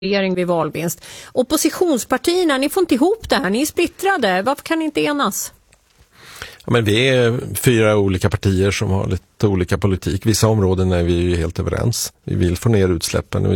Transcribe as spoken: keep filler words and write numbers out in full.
regering vid valvinst. Oppositionspartierna, ni får inte ihop det här, ni är splittrade. Varför kan ni inte enas? Ja, men vi är fyra olika partier som har lite olika politik. Vissa områden är vi ju helt överens. Vi vill få ner utsläppen.